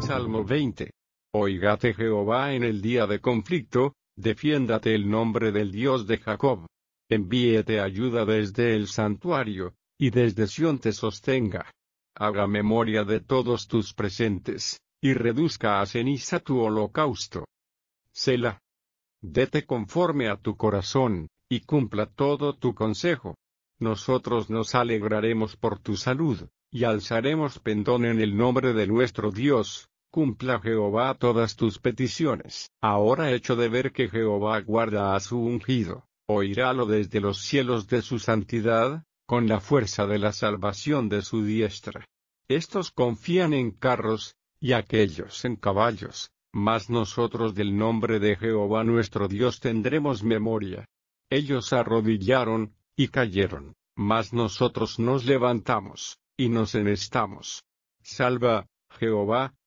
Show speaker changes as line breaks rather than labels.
Salmo 20. Oígate Jehová en el día de conflicto, defiéndate el nombre del Dios de Jacob. Envíete ayuda desde el santuario, y desde Sión te sostenga. Haga memoria de todos tus presentes, y reduzca a ceniza tu holocausto. Selah. Dete conforme a tu corazón, y cumpla todo tu consejo. Nosotros nos alegraremos por tu salud, y alzaremos pendón en el nombre de nuestro Dios. Cumpla Jehová todas tus peticiones. Ahora hecho de ver que Jehová guarda a su ungido, oirálo desde los cielos de su santidad, con la fuerza de la salvación de su diestra. Estos confían en carros, y aquellos en caballos, mas nosotros del nombre de Jehová nuestro Dios tendremos memoria. Ellos se arrodillaron, y cayeron, mas nosotros nos levantamos, y nos enhestamos. Salva, Jehová,